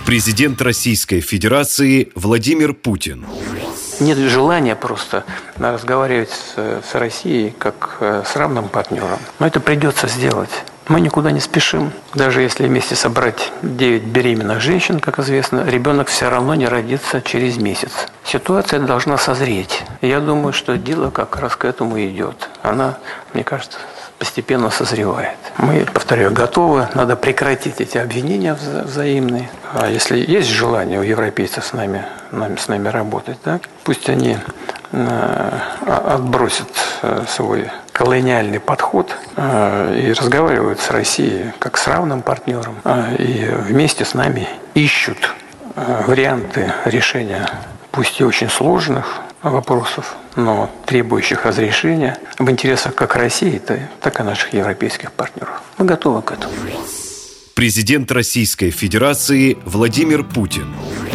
Президент Российской Федерации Владимир Путин. Нет желания просто разговаривать с Россией как с равным партнером. Но это придется сделать. Мы никуда не спешим. Даже если вместе собрать 9 беременных женщин, как известно, ребенок все равно не родится через месяц. Ситуация должна созреть. Я думаю, что дело как раз к этому идет. Она, мне кажется, постепенно созревает. Мы, повторяю, готовы. Надо прекратить эти обвинения взаимные. А если есть желание у европейцев с нами работать, да, пусть они отбросят свой колониальный подход и разговаривают с Россией как с равным партнером. И вместе с нами ищут варианты решения, пусть и очень сложных вопросов, но требующих разрешения в интересах как России, так и наших европейских партнеров. Мы готовы к этому. Президент Российской Федерации Владимир Путин.